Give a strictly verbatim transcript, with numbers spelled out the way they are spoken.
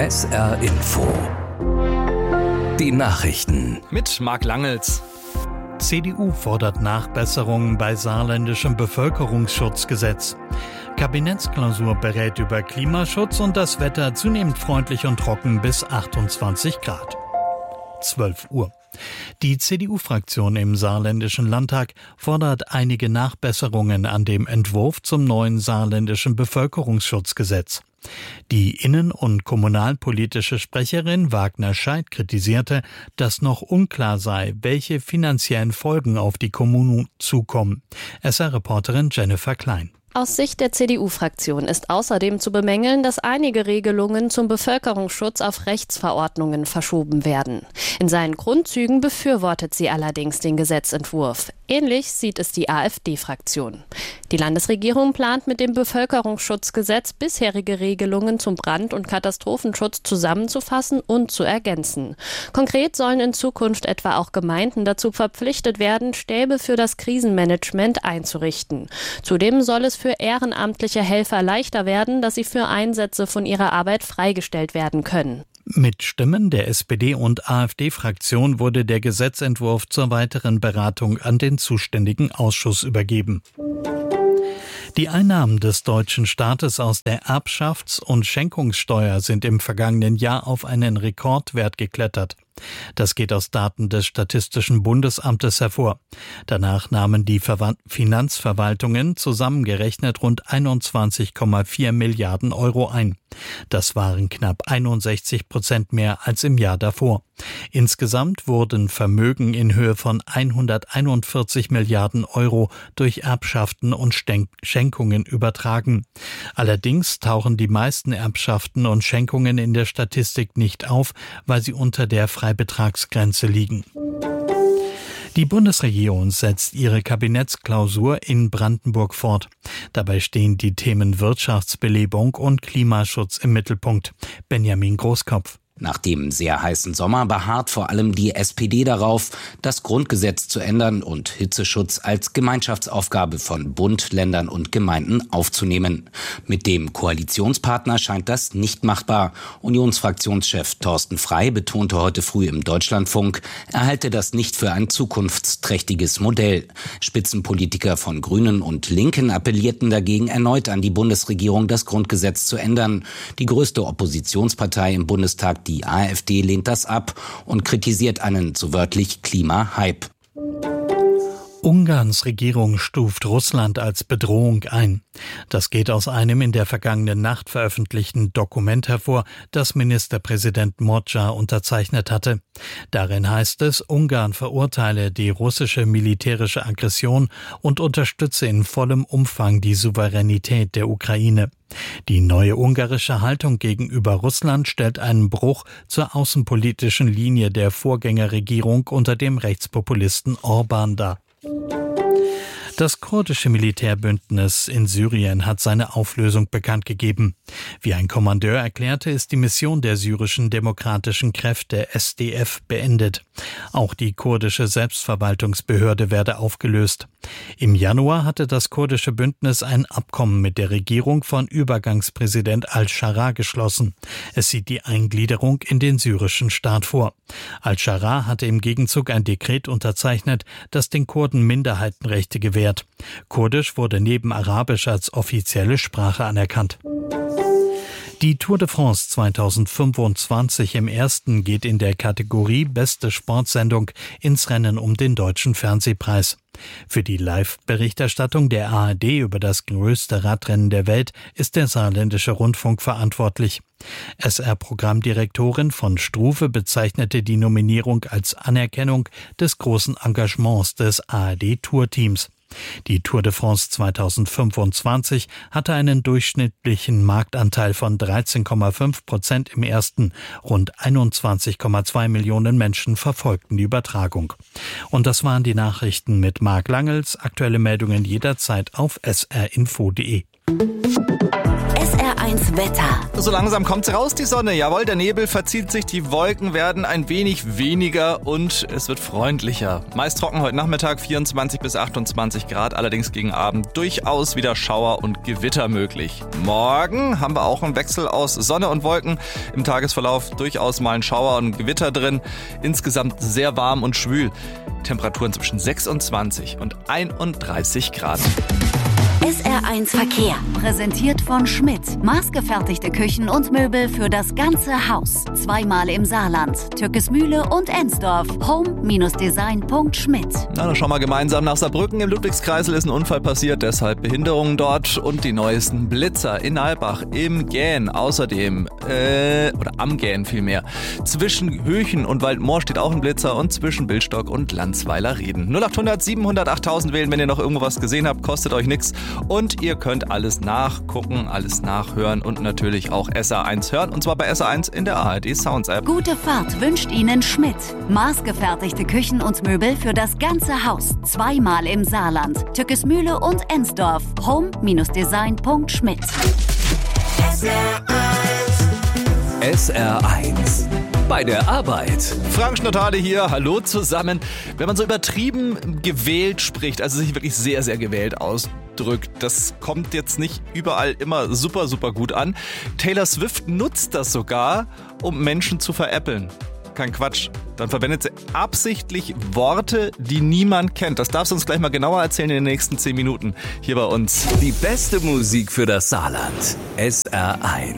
S R Info. Die Nachrichten mit Marc Langels. C D U fordert Nachbesserungen bei saarländischem Bevölkerungsschutzgesetz. Kabinettsklausur berät über Klimaschutz und das Wetter zunehmend freundlich und trocken bis achtundzwanzig Grad. zwölf Uhr. Die C D U-Fraktion im saarländischen Landtag fordert einige Nachbesserungen an dem Entwurf zum neuen saarländischen Bevölkerungsschutzgesetz. Die innen- und kommunalpolitische Sprecherin Wagner Scheidt kritisierte, dass noch unklar sei, welche finanziellen Folgen auf die Kommunen zukommen. S R-Reporterin Jennifer Klein. Aus Sicht der C D U-Fraktion ist außerdem zu bemängeln, dass einige Regelungen zum Bevölkerungsschutz auf Rechtsverordnungen verschoben werden. In seinen Grundzügen befürwortet sie allerdings den Gesetzentwurf. Ähnlich sieht es die AfD-Fraktion. Die Landesregierung plant mit dem Bevölkerungsschutzgesetz bisherige Regelungen zum Brand- und Katastrophenschutz zusammenzufassen und zu ergänzen. Konkret sollen in Zukunft etwa auch Gemeinden dazu verpflichtet werden, Stäbe für das Krisenmanagement einzurichten. Zudem soll es für ehrenamtliche Helfer leichter werden, dass sie für Einsätze von ihrer Arbeit freigestellt werden können. Mit Stimmen der S P D- und AfD-Fraktion wurde der Gesetzentwurf zur weiteren Beratung an den zuständigen Ausschuss übergeben. Die Einnahmen des deutschen Staates aus der Erbschafts- und Schenkungssteuer sind im vergangenen Jahr auf einen Rekordwert geklettert. Das geht aus Daten des Statistischen Bundesamtes hervor. Danach nahmen die Verwa- Finanzverwaltungen zusammengerechnet rund einundzwanzig Komma vier Milliarden Euro ein. Das waren knapp einundsechzig Prozent mehr als im Jahr davor. Insgesamt wurden Vermögen in Höhe von hunderteinundvierzig Milliarden Euro durch Erbschaften und Sten- Schenkungen übertragen. Allerdings tauchen die meisten Erbschaften und Schenkungen in der Statistik nicht auf, weil sie unter der Freibetragsgrenze liegen. Die Bundesregierung setzt ihre Kabinettsklausur in Brandenburg fort. Dabei stehen die Themen Wirtschaftsbelebung und Klimaschutz im Mittelpunkt. Benjamin Großkopf. Nach dem sehr heißen Sommer beharrt vor allem die S P D darauf, das Grundgesetz zu ändern und Hitzeschutz als Gemeinschaftsaufgabe von Bund, Ländern und Gemeinden aufzunehmen. Mit dem Koalitionspartner scheint das nicht machbar. Unionsfraktionschef Thorsten Frey betonte heute früh im Deutschlandfunk, er halte das nicht für ein zukunftsträchtiges Modell. Spitzenpolitiker von Grünen und Linken appellierten dagegen erneut an die Bundesregierung, das Grundgesetz zu ändern. Die größte Oppositionspartei im Bundestag, die AfD, lehnt das ab und kritisiert einen so wörtlich Klima-Hype. Ungarns Regierung stuft Russland als Bedrohung ein. Das geht aus einem in der vergangenen Nacht veröffentlichten Dokument hervor, das Ministerpräsident Mocsa unterzeichnet hatte. Darin heißt es, Ungarn verurteile die russische militärische Aggression und unterstütze in vollem Umfang die Souveränität der Ukraine. Die neue ungarische Haltung gegenüber Russland stellt einen Bruch zur außenpolitischen Linie der Vorgängerregierung unter dem Rechtspopulisten Orbán dar. Das kurdische Militärbündnis in Syrien hat seine Auflösung bekannt gegeben. Wie ein Kommandeur erklärte, ist die Mission der syrischen demokratischen Kräfte S D F beendet. Auch die kurdische Selbstverwaltungsbehörde werde aufgelöst. Im Januar hatte das kurdische Bündnis ein Abkommen mit der Regierung von Übergangspräsident al-Schara geschlossen. Es sieht die Eingliederung in den syrischen Staat vor. Al-Schara hatte im Gegenzug ein Dekret unterzeichnet, das den Kurden Minderheitenrechte gewährt. Kurdisch wurde neben Arabisch als offizielle Sprache anerkannt. Die Tour de France zweitausendfünfundzwanzig im ersten geht in der Kategorie Beste Sportsendung ins Rennen um den Deutschen Fernsehpreis. Für die Live-Berichterstattung der A R D über das größte Radrennen der Welt ist der saarländische Rundfunk verantwortlich. S R-Programmdirektorin von Struve bezeichnete die Nominierung als Anerkennung des großen Engagements des A R D-Tourteams. Die Tour de France zweitausendfünfundzwanzig hatte einen durchschnittlichen Marktanteil von dreizehn Komma fünf Prozent im ersten. Rund einundzwanzig Komma zwei Millionen Menschen verfolgten die Übertragung. Und das waren die Nachrichten mit Marc Langels. Aktuelle Meldungen jederzeit auf s r info punkt d e. S R eins Wetter. So langsam kommt sie raus, die Sonne. Jawohl, der Nebel verzieht sich, die Wolken werden ein wenig weniger und es wird freundlicher. Meist trocken heute Nachmittag, vierundzwanzig bis achtundzwanzig Grad, allerdings gegen Abend durchaus wieder Schauer und Gewitter möglich. Morgen haben wir auch einen Wechsel aus Sonne und Wolken. Im Tagesverlauf durchaus mal ein Schauer und Gewitter drin. Insgesamt sehr warm und schwül. Temperaturen zwischen sechsundzwanzig und einunddreißig Grad. S R eins Verkehr. Präsentiert von Schmidt. Maßgefertigte Küchen und Möbel für das ganze Haus. Zweimal im Saarland. Türkesmühle und Ensdorf. home design punkt schmidt. Na, dann schauen wir gemeinsam nach Saarbrücken. Im Ludwigskreisel ist ein Unfall passiert, deshalb Behinderungen dort. Und die neuesten Blitzer in Alpbach, im Gähn. Außerdem, äh, oder am Gähn vielmehr. Zwischen Höchen und Waldmoor steht auch ein Blitzer und zwischen Billstock und Landsweiler Rieden. null achthundert siebenhundert achttausend wählen, wenn ihr noch irgendwo was gesehen habt, kostet euch nichts. Und ihr könnt alles nachgucken, alles nachhören und natürlich auch S R eins hören. Und zwar bei S R eins in der A R D Sounds App. Gute Fahrt wünscht Ihnen Schmidt. Maßgefertigte Küchen und Möbel für das ganze Haus. Zweimal im Saarland. Türkesmühle und Ensdorf. home design punkt schmidt. S R eins. Bei der Arbeit. Frank Schnotade hier, hallo zusammen. Wenn man so übertrieben gewählt spricht, also sich wirklich sehr, sehr gewählt ausdrückt, das kommt jetzt nicht überall immer super, super gut an. Taylor Swift nutzt das sogar, um Menschen zu veräppeln. Kein Quatsch. Dann verwendet sie absichtlich Worte, die niemand kennt. Das darfst du uns gleich mal genauer erzählen in den nächsten zehn Minuten hier bei uns. Die beste Musik für das Saarland. S R eins.